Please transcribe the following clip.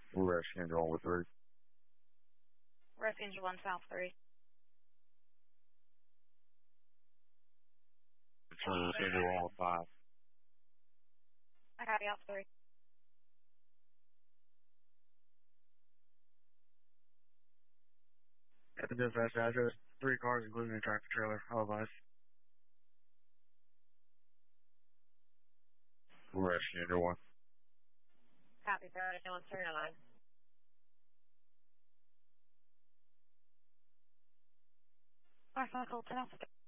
We're rescue engine 1 with 3. Rescue engine 1 South 3. Rescue engine 1 with 5. I copy out 3. At the dispatch address, 3 cars including a tractor trailer. All advice. We're rescue engine 1. Copy, sir. I don't turn on. Alright, I'll call 10 off.